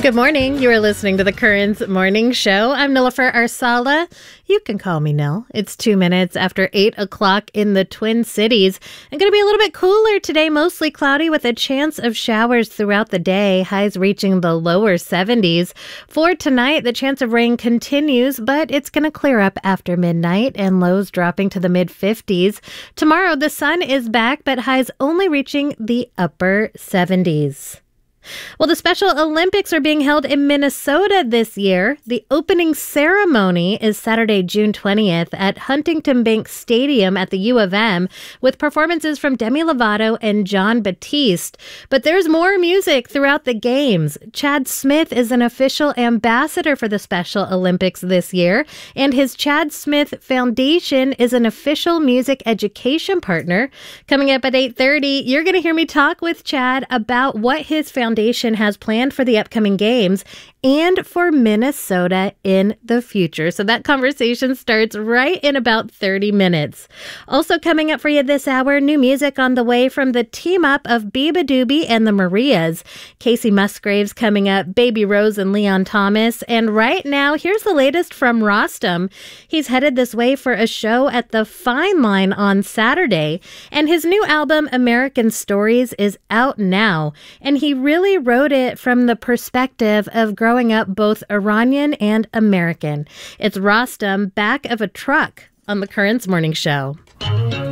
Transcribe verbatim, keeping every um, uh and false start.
Good morning. You are listening to the Currents Morning Show. I'm Nilofer Arsala. You can call me Nil. It's two minutes after eight o'clock in the Twin Cities. I'm going to be a little bit cooler today, mostly cloudy with a chance of showers throughout the day, highs reaching the lower seventies. For tonight, the chance of rain continues, but it's going to clear up after midnight and lows dropping to the mid-fifties. Tomorrow, the sun is back, but highs only reaching the upper seventies. Well, the Special Olympics are being held in Minnesota this year. The opening ceremony is Saturday, June twentieth at Huntington Bank Stadium at the U of M with performances from Demi Lovato and Jon Batiste. But there's more music throughout the games. Chad Smith is an official ambassador for the Special Olympics this year, and his Chad Smith Foundation is an official music education partner. Coming up at eight thirty, you're going to hear me talk with Chad about what his foundation has planned for the upcoming games and for Minnesota in the future. So that conversation starts right in about thirty minutes. Also coming up for you this hour, new music on the way from the team up of Beabadoobee and the Marias. Casey Musgraves coming up, Baby Rose and Leon Thomas. And right now, here's the latest from Rostam. He's headed this way for a show at the Fine Line on Saturday. And his new album, American Stories, is out now. And he really wrote it from the perspective of growing up both Iranian and American. It's Rostam back of a truck on the Currents Morning Show.